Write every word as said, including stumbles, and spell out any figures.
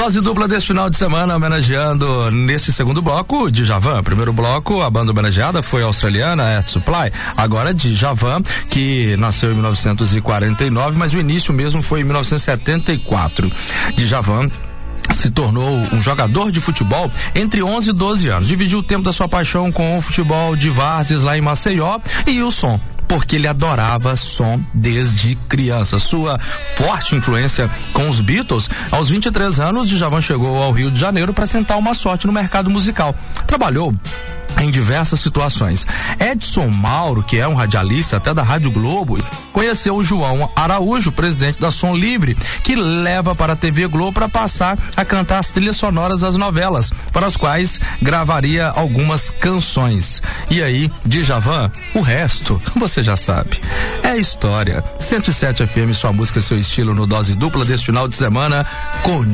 Dose dupla desse final de semana, homenageando nesse segundo bloco Djavan. Primeiro bloco, a banda homenageada foi a australiana Air Supply. Agora Djavan, que nasceu em mil novecentos e quarenta e nove, mas o início mesmo foi em mil novecentos e setenta e quatro. Djavan se tornou um jogador de futebol entre onze e doze anos. Dividiu o tempo da sua paixão com o futebol de várzeas lá em Maceió e o som, porque ele adorava som desde criança. Sua forte influência com os Beatles, aos vinte e três anos, Djavan chegou ao Rio de Janeiro para tentar uma sorte no mercado musical. Trabalhou em diversas situações. Edson Mauro, que é um radialista até da Rádio Globo, conheceu o João Araújo, presidente da Som Livre, que leva para a T V Globo para passar a cantar as trilhas sonoras das novelas, para as quais gravaria algumas canções. E aí, Djavan, o resto, você já sabe. É história. cento e sete F M, sua música, seu estilo, no Dose Dupla deste final de semana, com